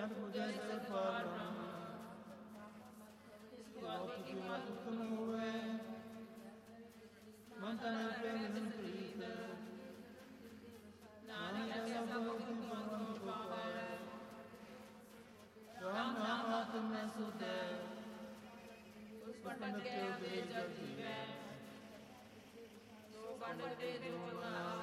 ਚੰਦ ਪੂਜੈ ਸਤ ਪਾਰ ਬ੍ਰਹਮ ਵਾਪਿ ਕੀ ਮਤ ਉਤਮ ਹੋਵੇ ਮਨ ਤਨ ਪ੍ਰੇਮ ਨਿਨ ਪ੍ਰੀਤ ਨਾਨਕ ਸਭ ਹੁਕਮ ਮੰਨੋ ਪਾਵੈ ਰਾਮ ਨਾਮ ਆਤਮ ਮੈਂ ਸੁਧੈ ਉਸ ਪੰਡਤ ਕੇ ਦੇ ਜਗ ਜੀਵੈ ਸੋ ਪੰਡਤ ਦੇ ਜੋ ਨਾ